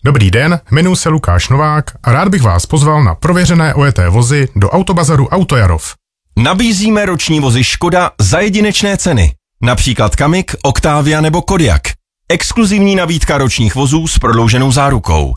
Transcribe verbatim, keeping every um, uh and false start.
Dobrý den, jmenuji se Lukáš Novák a rád bych vás pozval na prověřené ojeté vozy do Autobazaru Autojarov. Nabízíme roční vozy Škoda za jedinečné ceny, například Kamiq, Octavia nebo Kodiaq. Exkluzivní nabídka ročních vozů s prodlouženou zárukou.